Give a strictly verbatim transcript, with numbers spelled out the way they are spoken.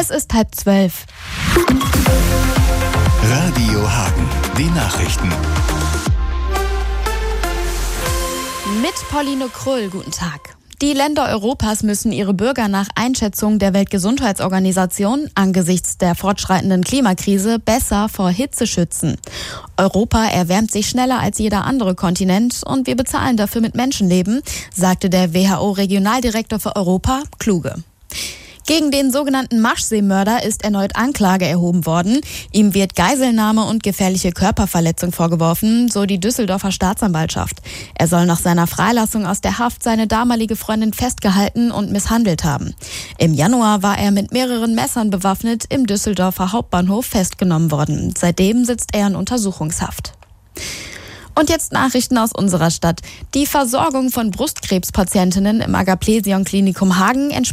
Es ist halb zwölf. Radio Hagen, die Nachrichten. Mit Pauline Krull, guten Tag. Die Länder Europas müssen ihre Bürger nach Einschätzung der Weltgesundheitsorganisation angesichts der fortschreitenden Klimakrise besser vor Hitze schützen. Europa erwärmt sich schneller als jeder andere Kontinent und wir bezahlen dafür mit Menschenleben, sagte der W H O-Regionaldirektor für Europa, Kluge. Gegen den sogenannten Maschsee-Mörder ist erneut Anklage erhoben worden. Ihm wird Geiselnahme und gefährliche Körperverletzung vorgeworfen, so die Düsseldorfer Staatsanwaltschaft. Er soll nach seiner Freilassung aus der Haft seine damalige Freundin festgehalten und misshandelt haben. Im Januar war er mit mehreren Messern bewaffnet im Düsseldorfer Hauptbahnhof festgenommen worden. Seitdem sitzt er in Untersuchungshaft. Und jetzt Nachrichten aus unserer Stadt. Die Versorgung von Brustkrebspatientinnen im Agaplesion Klinikum Hagen